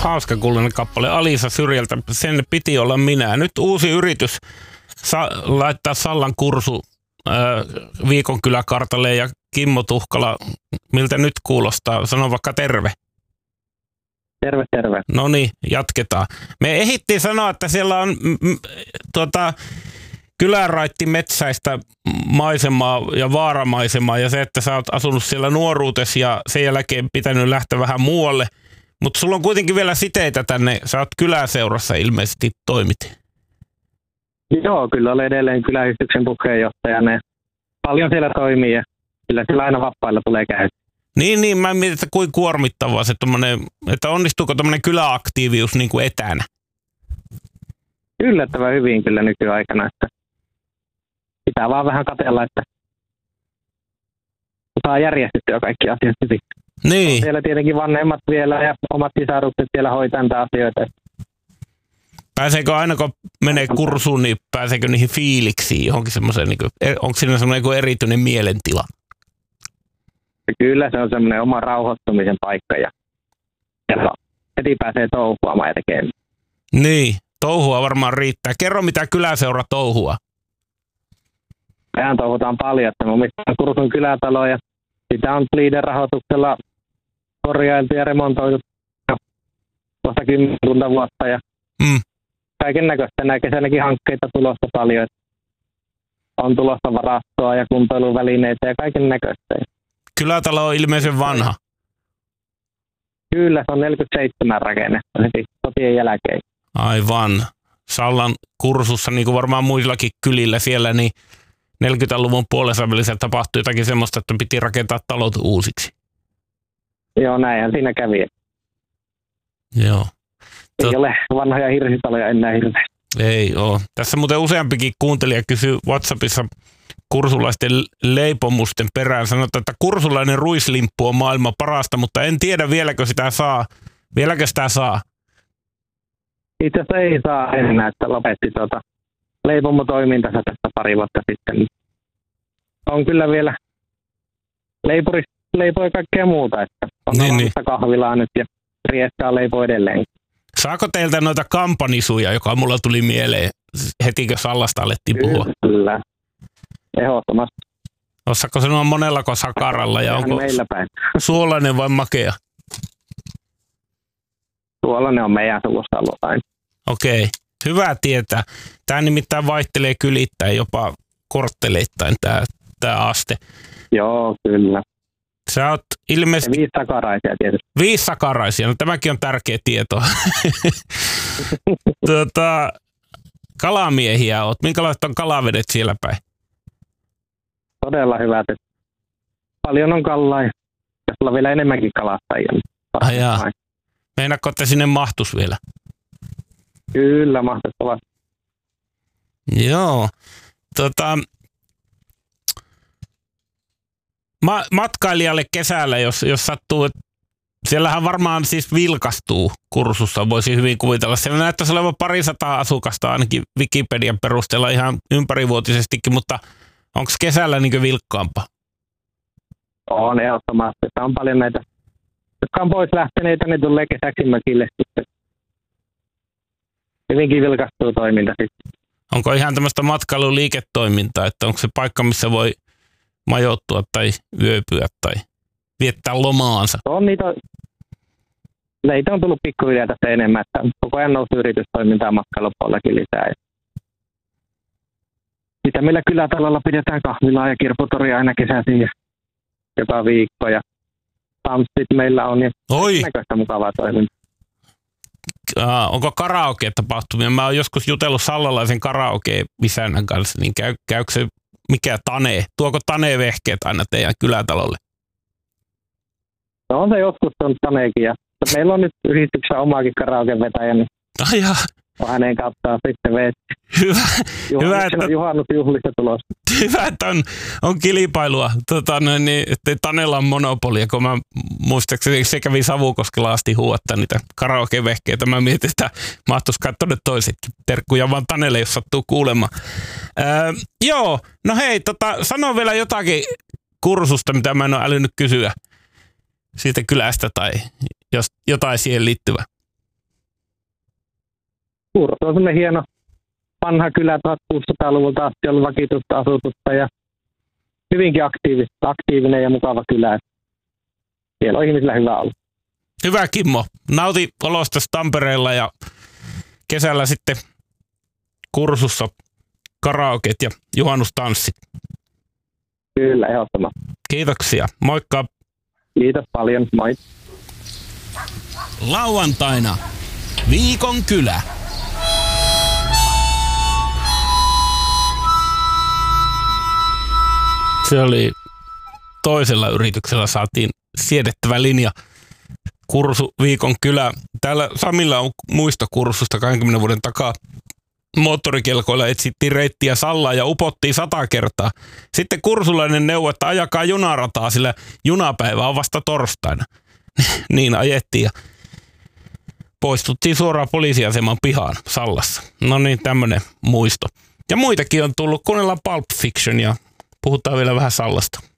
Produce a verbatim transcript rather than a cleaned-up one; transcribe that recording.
hauska kuuluinen kappale Alisa Syrjältä. Sen piti olla minä. Nyt uusi yritys sa- laittaa Sallan Kursu äh, viikon kyläkartalle ja Kimmo Tuhkala. Miltä nyt kuulostaa? Sano vaikka terve. Terve, terve. No niin, jatketaan. Me ehdittiin sanoa, että siellä on m- m- tuota, kyläraitti metsäistä maisemaa ja vaaramaisemaa ja se, että sä oot asunut siellä nuoruutesi ja sen jälkeen pitänyt lähteä vähän muualle. Mutta sulla on kuitenkin vielä siteitä tänne. Sä oot kyläseurassa ilmeisesti toimit. Joo, kyllä olen edelleen kyläyhdistyksen puheenjohtajana ja paljon siellä toimii ja kyllä siellä aina vapailla tulee käydä. Niin, niin, mä mietin, että kuin kuormittavaa se tommonen, että onnistuuko tommonen kyläaktiivius niin kuin etänä? Yllättävän hyvin kyllä nykyaikana, että pitää vaan vähän katsella, että saa järjestettyä kaikki asiat hyvin. Niin. Siellä tietenkin vanhemmat vielä ja omat sisarukset siellä hoitaa näitä asioita. Pääseekö aina kun menee kursuun, niin pääseekö niihin fiiliksiin johonkin semmoiseen, niin kuin, onko siinä semmoinen erityinen mielentila? Kyllä se on semmoinen oma rauhoittumisen paikka ja, ja heti pääsee touhuamaan ja tekemään. Niin, touhua varmaan riittää. Kerro mitä kyläseura touhua. Mehän touhutaan paljon, että me omistetaan Kursun kylätalo ja sitä on Leader rahoituksella korjailtu ja remontoitu kohta kymmenkunta vuotta ja mm. kaiken näköistä. Tänä kesänäkin hankkeita tulossa paljon. On tulossa varastoa ja kuntoiluvälineitä ja kaiken näköistä. Kylätalo on ilmeisen vanha. Kyllä, se on neljäkymmentäseitsemän rakennettu heti sotien jälkeen. Aivan. Sallan Kursussa, niin kuin varmaan muillakin kylillä siellä, niin neljäkymmentäluvun puolessa välissä tapahtui jotakin semmoista, että piti rakentaa talot uusiksi. Joo, näinhän siinä kävi. Joo. Ei Tot... ole vanhoja hirsitaloja enää hirveästi. Ei ole. Tässä muuten useampikin kuuntelija kysyy WhatsAppissa kursulaisten leipomusten perään. Sanotaan, että kursulainen ruislimppu on maailman parasta, mutta en tiedä vieläkö sitä saa. Vieläkö sitä saa? Itse asiassa ei saa enää, että lopetti tuota leipomotoimintansa tästä pari vuotta sitten. On kyllä vielä leipuri, leipoi kaikkea muuta, että on niin, niin. kahvilaa nyt ja rieskaa leipoo edelleen. Saako teiltä noita kampanisuja, joka mulla tuli mieleen heti, kun Sallasta alettiin puhua? Kyllä, ehdottomasti. Osaako sanoa monellako sakaralla ja onko meillä päin suolainen vai makea? Suolainen on meidän suvussa ollut aina. Okei, hyvä tietää. Tämä nimittäin vaihtelee kylittäin, jopa kortteleittain tämä, tämä aste. Joo, kyllä. Sä oot ilmeisesti... Ja viisi sakaraisia tietysti. Viisi sakaraisia, no tämäkin on tärkeä tieto. tuota, kalamiehiä oot. Minkälaiset on kalavedet siellä päin? Todella hyvät. Paljon on kalaa ja sulla on vielä enemmänkin kalastajia. Ajaa. Meinaatko, että sinne mahtuisi vielä? Kyllä, mahtuisi. Joo. Tota... Ma- matkailijalle kesällä, jos, jos sattuu, että siellähän varmaan siis vilkastuu Kursussa, voisi hyvin kuvitella. Siellä näyttäisi olevan parisataa asukasta ainakin Wikipedian perusteella ihan ympärivuotisestikin, mutta onko kesällä niin vilkkaampaa? On ehdottomasti. On paljon näitä, jotka on pois lähteneitä, ne tulee kesäksi mökille sitten. Hyvinkin vilkastuu toiminta sitten. Onko ihan tämmöistä matkailuliiketoimintaa, että onko se paikka, missä voi majoittua tai yöpyä tai viettää lomaansa? On niitä, niitä on tullut pikkuhiljaa tästä enemmän, että koko ajan nousi yritystoimintaa matkailupuolellakin lisää. Sitä meillä kylätalolla pidetään kahvilaa ja kirpputoria aina kesäisin ja joka viikko ja tanssit meillä on ja näköistä mukavaa toimintaa. Uh, onko karaoke-tapahtumia? Mä oon joskus jutellut sallalaisen karaoke-isännän kanssa, niin käy, käykö se mikä Tane? Tuoko Tane-vehkeet aina teidän kylätalolle? No on se joskus on Taneekin. Ja meillä on nyt yhdistyksessä omaakin karaoke-vetäjä, niin Ai jaa. on hänen kauttaan sitten veetti. Hyvä. Hyvä, että juhannusjuhlista tulossa. Hyvä, että on, on kilpailua. Tota, niin, että Tanella on monopolia, kun mä muistaakseni se kävi Savukoskella asti huuattaa niitä karaoke-vehkeitä. Mä mietin, että mahtuisi katsoa ne toisetkin. Terkkuja vaan Tanelle, jos sattuu kuulemaan. Öö, joo, no hei, tota, sano vielä jotakin kursusta, mitä mä en ole älynyt kysyä siitä kylästä tai jos, jotain siihen liittyvää. Kursu on semmoinen hieno vanha kylä, tuhatkuusisataaluvulta asti ollut vakituista asutusta ja hyvinkin aktiivista, aktiivinen ja mukava kylä. Siellä on ihmisillä hyvä olla. Hyvä Kimmo. Nauti olosta Tampereella ja kesällä sitten Kursussa karaoket ja juhannustanssit. Kyllä, ehdottomasti. Kiitoksia. Moikka. Kiitos paljon. Moi. Lauantaina Viikon kylä. Se oli toisella yrityksellä saatiin siedettävä linja. Kursu Viikon kylä. Täällä Samilla on muista Kursusta kaksikymmentä vuoden takaa. Moottorikelkoilla etsittiin reittiä Sallaa ja upottiin sata kertaa. Sitten kursulainen neuvoi, että ajakaa junarataa, sillä junapäivä on vasta torstaina. Niin ajettiin ja poistuttiin suoraan poliisiaseman pihaan Sallassa. No niin, tämmönen muisto. Ja muitakin on tullut. Kuunnellaan Pulp Fiction ja puhutaan vielä vähän Sallasta.